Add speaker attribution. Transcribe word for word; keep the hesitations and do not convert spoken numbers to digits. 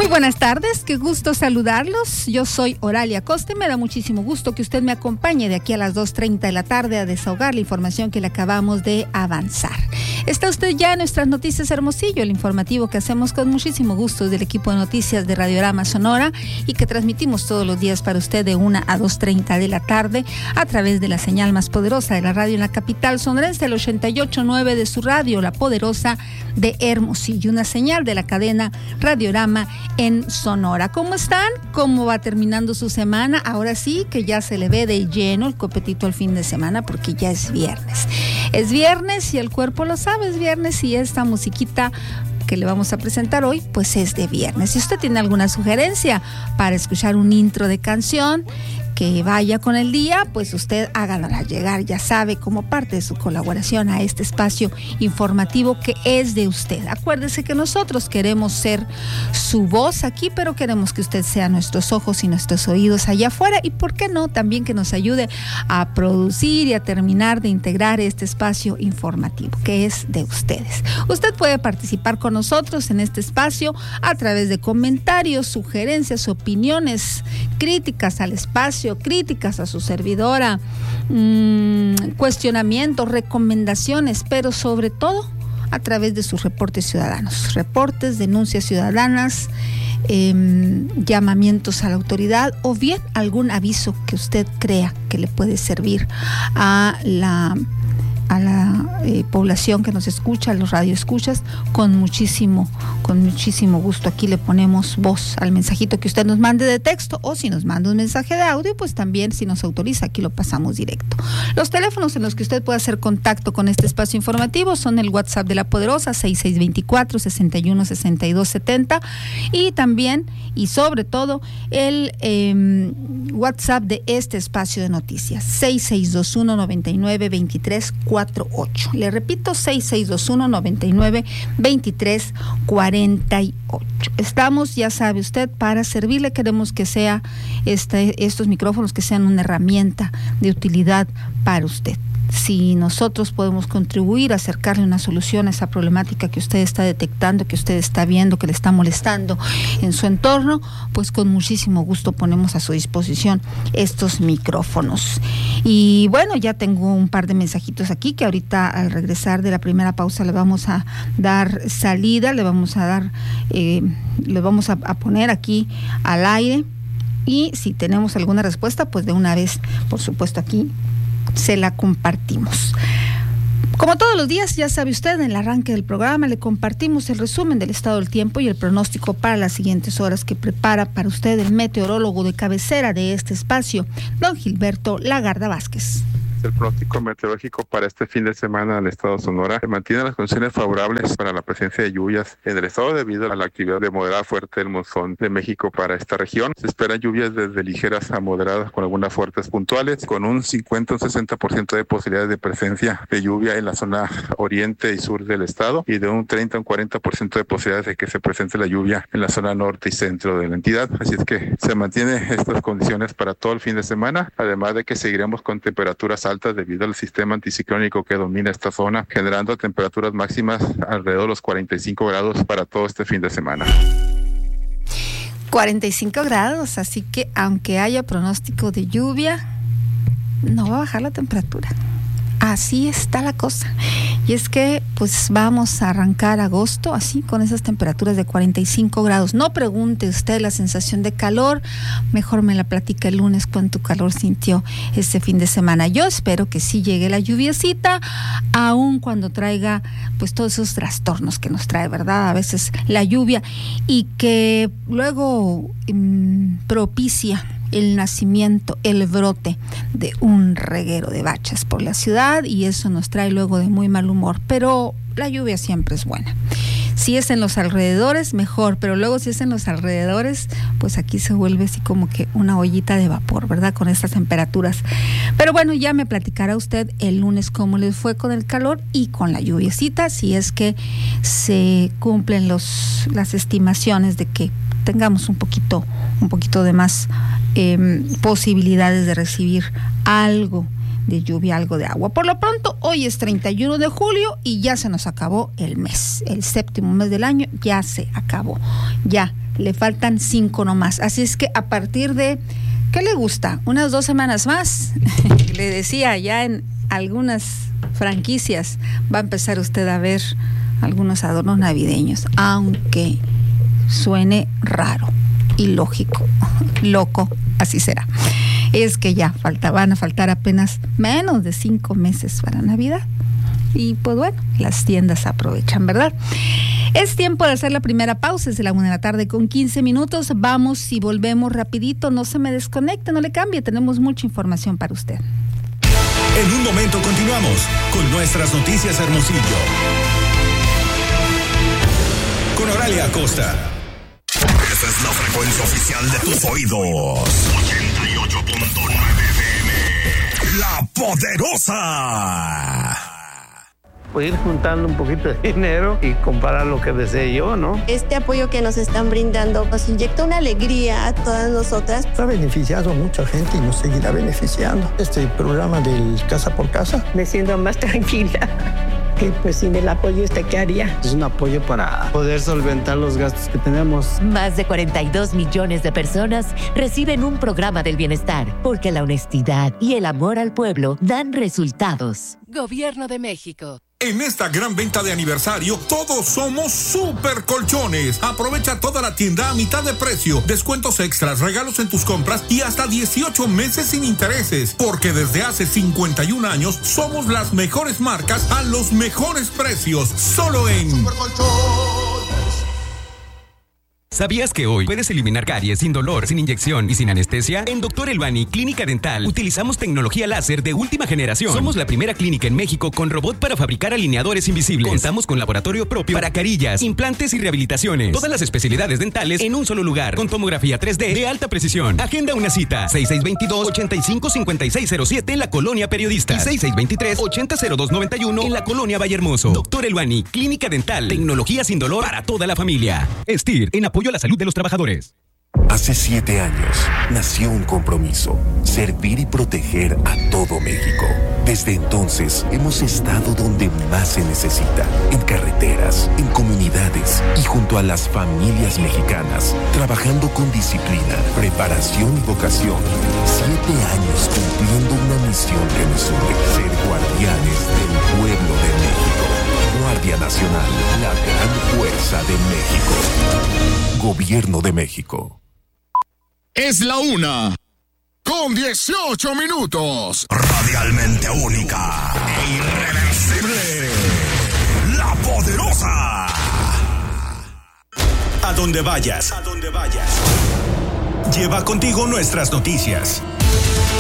Speaker 1: Muy buenas tardes, qué gusto saludarlos. Yo soy Oralia Costa y me da muchísimo gusto que usted me acompañe de aquí a las dos treinta de la tarde a desahogar la información que le acabamos de avanzar. Está usted ya en nuestras noticias Hermosillo, el informativo que hacemos con muchísimo gusto del equipo de noticias de Radiorama Sonora y que transmitimos todos los días para usted de una a dos treinta de la tarde a través de la señal más poderosa de la radio en la capital sonorense, el ochenta y ocho punto nueve de su radio, la poderosa de Hermosillo, una señal de la cadena Radiorama en Sonora. ¿Cómo están? ¿Cómo va terminando su semana? Ahora sí que ya se le ve de lleno el copetito al fin de semana porque ya es viernes. Es viernes y el cuerpo lo sabe, es viernes y esta musiquita que le vamos a presentar hoy, pues es de viernes. Si usted tiene alguna sugerencia para escuchar un intro de canción que vaya con el día, pues usted háganosla llegar, ya sabe, como parte de su colaboración a este espacio informativo que es de usted. Acuérdese que nosotros queremos ser su voz aquí, pero queremos que usted sea nuestros ojos y nuestros oídos allá afuera, y por qué no, también que nos ayude a producir y a terminar de integrar este espacio informativo que es de ustedes. Usted puede participar con nosotros en este espacio a través de comentarios, sugerencias, opiniones, críticas al espacio, críticas a su servidora, mmm, cuestionamientos, recomendaciones, pero sobre todo a través de sus reportes ciudadanos, reportes, denuncias ciudadanas, eh, llamamientos a la autoridad o bien algún aviso que usted crea que le puede servir a la a la eh, población que nos escucha, a los radioescuchas, con muchísimo, con muchísimo gusto. Aquí le ponemos voz al mensajito que usted nos mande de texto, o si nos manda un mensaje de audio, pues también, si nos autoriza, aquí lo pasamos directo. Los teléfonos en los que usted puede hacer contacto con este espacio informativo son el WhatsApp de La Poderosa, seis seis dos cuatro, seis uno, seis dos siete cero, y también, y sobre todo, el eh, WhatsApp de este espacio de noticias, seis seis dos uno, nueve nueve dos tres cuatro ocho. Le repito, seis seis dos uno, nueve nueve dos tres cuatro ocho. Estamos, ya sabe usted, para servirle. Queremos que sea este, estos micrófonos que sean una herramienta de utilidad para usted. Si nosotros podemos contribuir a acercarle una solución a esa problemática que usted está detectando, que usted está viendo, que le está molestando en su entorno, pues con muchísimo gusto ponemos a su disposición estos micrófonos. Y bueno, ya tengo un par de mensajitos aquí que ahorita al regresar de la primera pausa le vamos a dar salida, le vamos a dar, eh, le vamos a, a poner aquí al aire, y si tenemos alguna respuesta, pues de una vez, por supuesto, aquí se la compartimos. Como todos los días, ya sabe usted, en el arranque del programa le compartimos el resumen del estado del tiempo y el pronóstico para las siguientes horas que prepara para usted el meteorólogo de cabecera de este espacio, don Gilberto Lagarda Vázquez.
Speaker 2: El pronóstico meteorológico para este fin de semana en el estado de Sonora se mantiene las condiciones favorables para la presencia de lluvias en el estado debido a la actividad de moderada fuerte del monzón de México para esta región. Se esperan lluvias desde ligeras a moderadas con algunas fuertes puntuales, con un cincuenta o sesenta por ciento de posibilidades de presencia de lluvia en la zona oriente y sur del estado, y de un treinta o un cuarenta por ciento de posibilidades de que se presente la lluvia en la zona norte y centro de la entidad. Así es que se mantienen estas condiciones para todo el fin de semana, además de que seguiremos con temperaturas altas debido al sistema anticiclónico que domina esta zona, generando temperaturas máximas alrededor de los cuarenta y cinco grados para todo este fin de semana.
Speaker 1: cuarenta y cinco grados, así que aunque haya pronóstico de lluvia, no va a bajar la temperatura. Así está la cosa. Y es que pues vamos a arrancar agosto así con esas temperaturas de cuarenta y cinco grados. No pregunte usted la sensación de calor, mejor me la platica el lunes cuánto calor sintió este fin de semana. Yo espero que sí llegue la lluviecita, aun cuando traiga pues todos esos trastornos que nos trae, ¿verdad? A veces la lluvia, y que luego mmm, propicia el nacimiento, el brote de un reguero de bachas por la ciudad, y eso nos trae luego de muy mal humor, pero la lluvia siempre es buena. Si es en los alrededores, mejor, pero luego si es en los alrededores, pues aquí se vuelve así como que una ollita de vapor, ¿verdad? Con estas temperaturas. Pero bueno, ya me platicará usted el lunes cómo les fue con el calor y con la lluviecita, si es que se cumplen los las estimaciones de que tengamos un poquito, un poquito de más eh, posibilidades de recibir algo de lluvia, algo de agua. Por lo pronto, hoy es treinta y uno de julio y ya se nos acabó el mes. El séptimo mes del año ya se acabó. Ya le faltan cinco nomás. Así es que a partir de, ¿qué le gusta? Unas dos semanas más, le decía, ya en algunas franquicias va a empezar usted a ver algunos adornos navideños, aunque suene raro, ilógico, loco, así será. Es que ya falta, van a faltar apenas menos de cinco meses para Navidad. Y pues bueno, las tiendas aprovechan, ¿verdad? Es tiempo de hacer la primera pausa, es de la una de la tarde con quince minutos. Vamos y volvemos rapidito, no se me desconecte, no le cambie, tenemos mucha información para usted.
Speaker 3: En un momento continuamos con nuestras noticias Hermosillo. Con Oralia Acosta.
Speaker 4: Esa es la frecuencia oficial de tus oídos. ochenta y ocho punto nueve F M. La Poderosa.
Speaker 5: Pues ir juntando un poquito de dinero y comprar lo que desee yo, ¿no?
Speaker 6: Este apoyo que nos están brindando nos inyecta una alegría a todas nosotras.
Speaker 7: Ha beneficiado a mucha gente y nos seguirá beneficiando. Este programa del Casa por Casa.
Speaker 8: Me siento más tranquila. Que pues sin el apoyo, ¿usted qué haría?
Speaker 5: Es un apoyo para poder solventar los gastos que tenemos.
Speaker 9: Más de cuarenta y dos millones de personas reciben un programa del bienestar, porque la honestidad y el amor al pueblo dan resultados.
Speaker 10: Gobierno de México.
Speaker 3: En esta gran venta de aniversario, todos somos Super Colchones. Aprovecha toda la tienda a mitad de precio, descuentos extras, regalos en tus compras y hasta dieciocho meses sin intereses. Porque desde hace cincuenta y un años somos las mejores marcas a los mejores precios. Solo en Super Colchones.
Speaker 11: ¿Sabías que hoy puedes eliminar caries sin dolor, sin inyección y sin anestesia? En Doctor Elbani Clínica Dental utilizamos tecnología láser de última generación. Somos la primera clínica en México con robot para fabricar alineadores invisibles. Contamos con laboratorio propio para carillas, implantes y rehabilitaciones. Todas las especialidades dentales en un solo lugar, con tomografía tres D de alta precisión. Agenda una cita. seis seis dos dos, ocho cinco, cinco seis cero siete en la Colonia Periodista y seis seis dos tres, ocho cero dos nueve uno en la Colonia Vallehermoso. Doctor Elbani Clínica Dental. Tecnología sin dolor para toda la familia. Estir, en apoyo a la salud de los trabajadores.
Speaker 4: Hace siete años nació un compromiso: servir y proteger a todo México. Desde entonces hemos estado donde más se necesita, en carreteras, en comunidades y junto a las familias mexicanas, trabajando con disciplina, preparación y vocación. Siete años cumpliendo una misión que nos une: ser guardianes del pueblo de México. Guardia Nacional, la gran fuerza de México. Gobierno de México.
Speaker 12: Es la una con dieciocho minutos.
Speaker 4: Radialmente única e irreversible. La Poderosa.
Speaker 3: A donde vayas, a donde vayas. Lleva contigo nuestras noticias.